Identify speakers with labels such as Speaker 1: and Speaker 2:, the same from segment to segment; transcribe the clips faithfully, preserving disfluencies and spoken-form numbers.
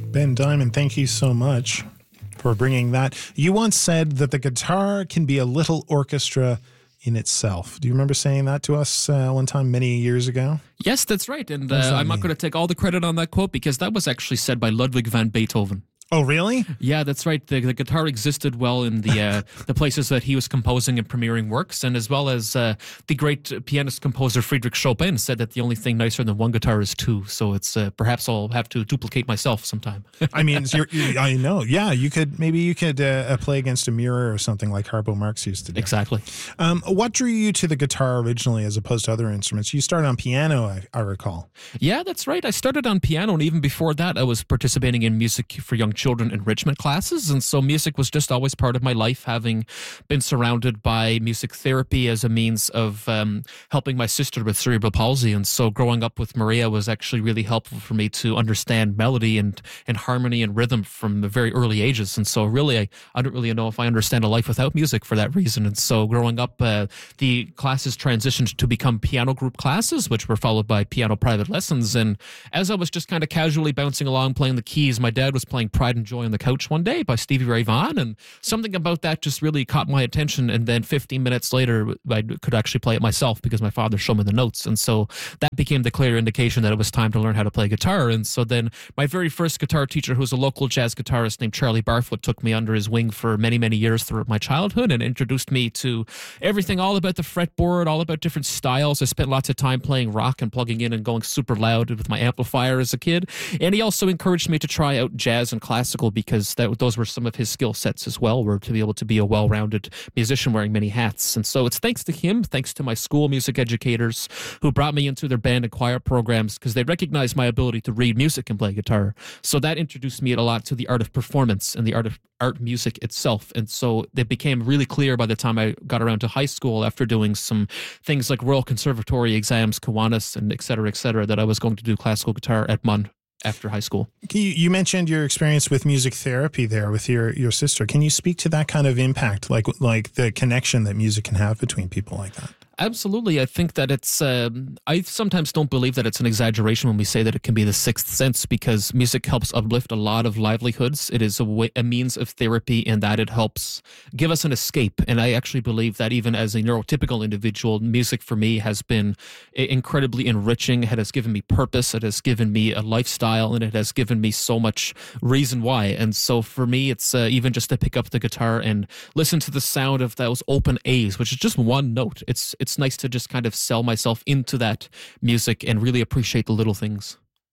Speaker 1: Ben Diamond, thank you so much for bringing that. You once said that the guitar can be a little orchestra in itself. Do you remember saying that to us uh, one time many years ago?
Speaker 2: Yes, that's right. And uh, I'm not going to take all the credit on that quote because that was actually said by Ludwig van Beethoven.
Speaker 1: Oh, really?
Speaker 2: Yeah, that's right. The, the guitar existed well in the uh, the places that he was composing and premiering works, and as well as uh, the great pianist composer Friedrich Chopin said that the only thing nicer than one guitar is two. So it's uh, perhaps I'll have to duplicate myself sometime.
Speaker 1: I mean, you're, you're, I know. Yeah, you could maybe you could uh, play against a mirror or something like Harpo Marx used to do.
Speaker 2: Exactly.
Speaker 1: Um, what drew you to the guitar originally, as opposed to other instruments? You started on piano, I, I recall.
Speaker 2: Yeah, that's right. I started on piano, and even before that, I was participating in music for young children enrichment classes, and so music was just always part of my life, having been surrounded by music therapy as a means of um, helping my sister with cerebral palsy. And so growing up with Maria was actually really helpful for me to understand melody and, and harmony and rhythm from very early ages. And so really, I, I don't really know if I understand a life without music for that reason. And so growing up, uh, the classes transitioned to become piano group classes, which were followed by piano private lessons. And as I was just kind of casually bouncing along playing the keys, my dad was playing Pride and Joy on the Couch one day by Stevie Ray Vaughan, and something about that just really caught my attention. And then fifteen minutes later, I could actually play it myself because my father showed me the notes. And so that became the clear indication that it was time to learn how to play guitar. And so then my very first guitar teacher, who was a local jazz guitarist named Charlie Barfoot, took me under his wing for many, many years throughout my childhood and introduced me to everything all about the fretboard, all about different styles. I spent lots of time playing rock and plugging in and going super loud with my amplifier as a kid. And he also encouraged me to try out jazz and classical because that, those were some of his skill sets as well, were to be able to be a well-rounded musician wearing many hats. And so it's thanks to him, thanks to my school music educators who brought me into their band and choir programs because they recognized my ability to read music and play guitar. So that introduced me a lot to the art of performance and the art of art music itself. And so it became really clear by the time I got around to high school after doing some things like Royal Conservatory exams, Kiwanis, and et cetera, et cetera, that I was going to do classical guitar at M U N after high school.
Speaker 1: You, you mentioned your experience with music therapy there with your, your sister. Can you speak to that kind of impact, like like the connection that music can have between people like that?
Speaker 2: Absolutely. I think that it's, um, I sometimes don't believe that it's an exaggeration when we say that it can be the sixth sense, because music helps uplift a lot of livelihoods. It is a, way, a means of therapy in that it helps give us an escape. And I actually believe that even as a neurotypical individual, music for me has been incredibly enriching. It has given me purpose. It has given me a lifestyle, and it has given me so much reason why. And so for me, it's uh, even just to pick up the guitar and listen to the sound of those open A's, which is just one note. It's, it's It's nice to just kind of sell myself into that music and really appreciate the little things.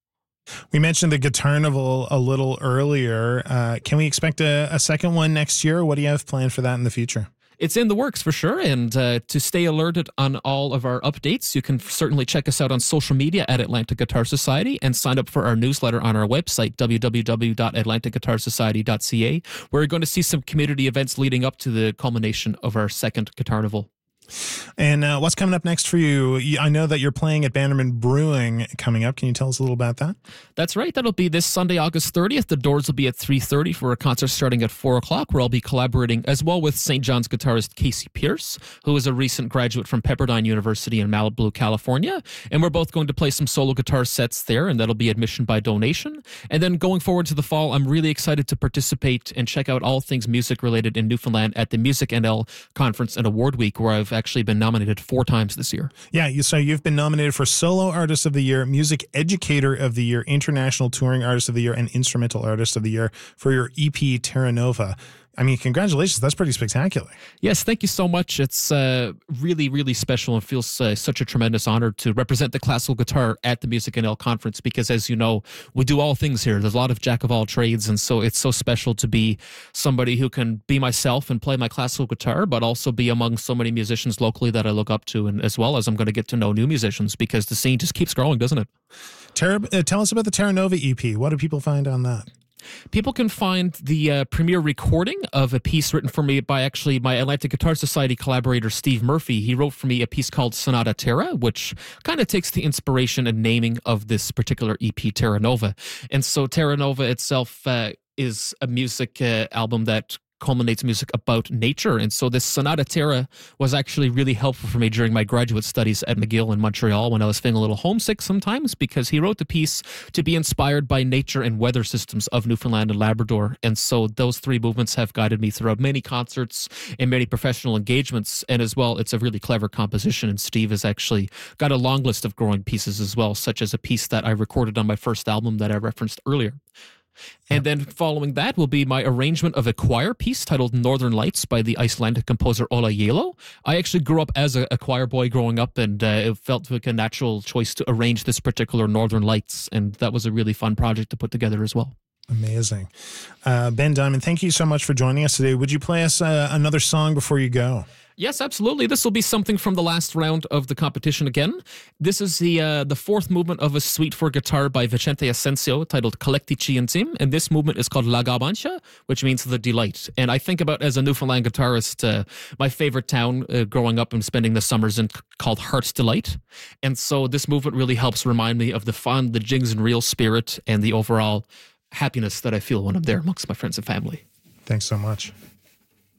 Speaker 1: We mentioned the Guitarnival a little earlier. Uh, can we expect a, a second one next year? What do you have planned for that in the future?
Speaker 2: It's in the works for sure. And uh, to stay alerted on all of our updates, you can certainly check us out on social media at Atlantic Guitar Society and sign up for our newsletter on our website, w w w dot atlantic guitar society dot c a, where you're going to see some community events leading up to the culmination of our second Guitarnival.
Speaker 1: And uh, what's coming up next for you? I know that you're playing at Bannerman Brewing coming up. Can you tell us a little about that?
Speaker 2: That's right. That'll be this Sunday, August thirtieth. The doors will be at three thirty for a concert starting at four o'clock, where I'll be collaborating as well with Saint John's guitarist Casey Pierce, who is a recent graduate from Pepperdine University in Malibu, California. And we're both going to play some solo guitar sets there, and that'll be admission by donation. And then going forward to the fall, I'm really excited to participate and check out all things music related in Newfoundland at the Music N L Conference and Award Week, where I've actually been nominated four times this year.
Speaker 1: Yeah, you, so you've been nominated for Solo Artist of the Year, Music Educator of the Year, International Touring Artist of the Year, and Instrumental Artist of the Year for your E P Terra Nova. I mean, congratulations. That's pretty spectacular.
Speaker 2: Yes, thank you so much. It's uh, really, really special and feels uh, such a tremendous honor to represent the classical guitar at the Music N L Conference because, as you know, we do all things here. There's a lot of jack of all trades, and so it's so special to be somebody who can be myself and play my classical guitar, but also be among so many musicians locally that I look up to, and as well as I'm going to get to know new musicians because the scene just keeps growing, doesn't it?
Speaker 1: Terra, uh, tell us about the Terra Nova E P. What do people find on that?
Speaker 2: People can find the uh, premiere recording of a piece written for me by actually my Atlantic Guitar Society collaborator, Steve Murphy. He wrote for me a piece called Sonata Terra, which kind of takes the inspiration and naming of this particular E P, Terra Nova. And so Terra Nova itself uh, is a music uh, album that culminates music about nature. And so this Sonata Terra was actually really helpful for me during my graduate studies at McGill in Montreal when I was feeling a little homesick sometimes, because he wrote the piece to be inspired by nature and weather systems of Newfoundland and Labrador. And so those three movements have guided me throughout many concerts and many professional engagements. And as well, it's a really clever composition. And Steve has actually got a long list of growing pieces as well, such as a piece that I recorded on my first album that I referenced earlier. And then following that will be my arrangement of a choir piece titled Northern Lights by the Icelandic composer Ola Yelo. I actually grew up as a, a choir boy growing up, and uh, it felt like a natural choice to arrange this particular Northern Lights, and that was a really fun project to put together as well.
Speaker 1: Amazing. Uh, Ben Diamond, thank you so much for joining us today. Would you play us uh, another song before you go?
Speaker 2: Yes, absolutely. This will be something from the last round of the competition again. This is the uh, the fourth movement of a suite for guitar by Vicente Asensio titled Collectici Intim, and this movement is called La Garbancha, which means the delight. And I think about, as a Newfoundland guitarist, uh, my favorite town uh, growing up and spending the summers in called Heart's Delight. And so this movement really helps remind me of the fun, the jigs and reels spirit, and the overall happiness that I feel when I'm there amongst my friends and family.
Speaker 1: Thanks so much.